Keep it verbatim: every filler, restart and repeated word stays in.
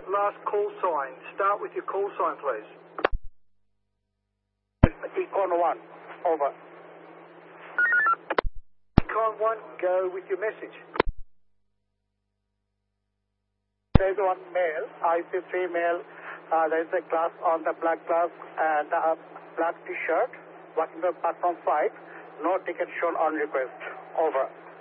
last call sign. Start with your call sign, please. Econ one, over. Econ one, go with your message. There is one male, I see female. Uh, there is a class on the black glass and a black t-shirt, walking the platform five. No ticket shown on request. Over.